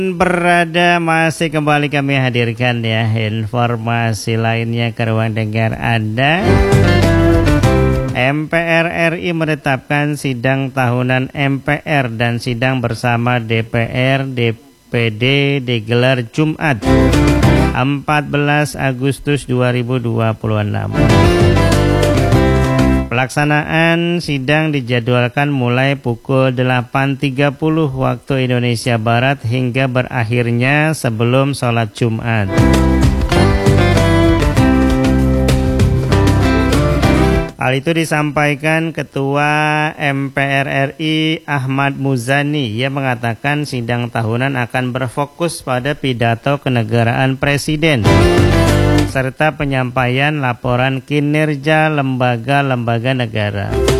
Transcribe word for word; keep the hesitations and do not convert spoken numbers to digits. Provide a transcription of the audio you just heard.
Berada masih kembali kami hadirkan ya informasi lainnya ke ruang dengar Anda. M P R R I menetapkan sidang tahunan M P R dan sidang bersama D P R D P D digelar Jumat empat belas Agustus dua ribu dua puluh enam. Pelaksanaan sidang dijadwalkan mulai pukul delapan tiga puluh waktu Indonesia Barat hingga berakhirnya sebelum sholat Jumat. Hal itu disampaikan Ketua M P R R I Ahmad Muzani. Ia mengatakan sidang tahunan akan berfokus pada pidato kenegaraan Presiden serta penyampaian laporan kinerja lembaga-lembaga negara.